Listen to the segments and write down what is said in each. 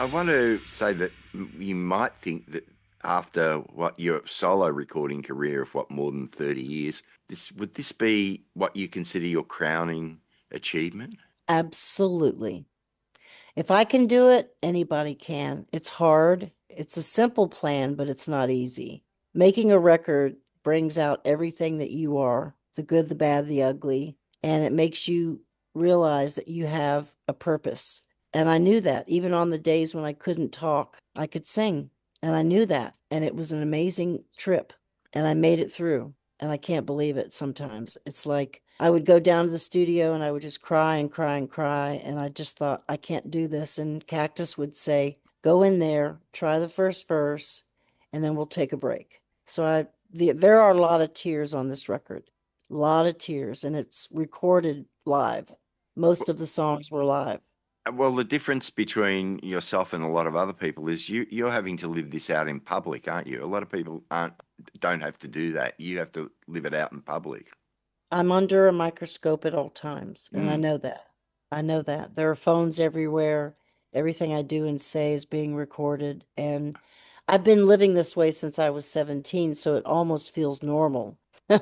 I want to say that you might think that after what your solo recording career of what more than 30 years, this be what you consider your crowning achievement? Absolutely. If I can do it, anybody can. It's hard. It's a simple plan, but it's not easy. Making a record brings out everything that you are, the good, the bad, the ugly, and it makes you realize that you have a purpose. And I knew that even on the days when I couldn't talk, I could sing. And I knew that. And it was an amazing trip. And I made it through. And I can't believe it sometimes. It's like I would go down to the studio and I would just cry and cry and cry. And I just thought, I can't do this. And Cactus would say, go in there, try the first verse, and then we'll take a break. There are a lot of tears on this record, a lot of tears, and it's recorded live. Most of the songs were live. Well, the difference between yourself and a lot of other people is you're having to live this out in public, aren't you? A lot of people aren't don't have to do that. You have to live it out in public. I'm under a microscope at all times, and I Mm. know that. I know that. There are phones everywhere. Everything I do and say is being recorded, and I've been living this way since I was 17, so it almost feels normal.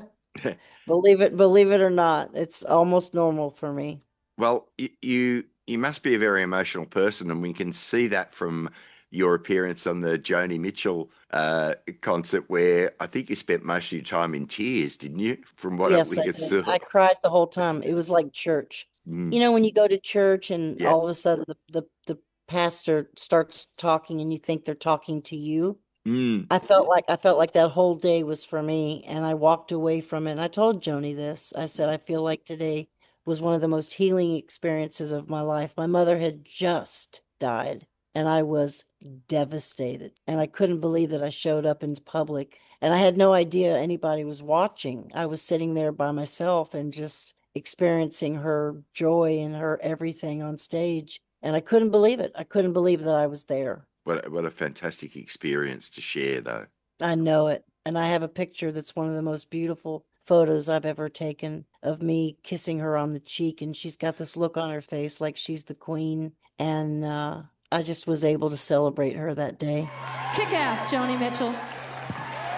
Believe it or not, it's almost normal for me. Well, you must be a very emotional person, and we can see that from your appearance on the Joni Mitchell concert, where I think you spent most of your time in tears, didn't you? From what Yes, we I could did. saw. I cried the whole time. It was like church. Mm. You know, when you go to church and Yeah. all of a sudden the pastor starts talking and you think they're talking to you. Mm. I felt like that whole day was for me, and I walked away from it. And I told Joni this. I said I feel like today was one of the most healing experiences of my life. My mother had just died, and I was devastated. And I couldn't believe that I showed up in public, and I had no idea anybody was watching. I was sitting there by myself and just experiencing her joy and her everything on stage. And I couldn't believe it. I couldn't believe that I was there. What a fantastic experience to share, though. I know it. And I have a picture that's one of the most beautiful photos I've ever taken of me kissing her on the cheek. And she's got this look on her face like she's the queen. And I just was able to celebrate her that day. Kick ass, Joni Mitchell.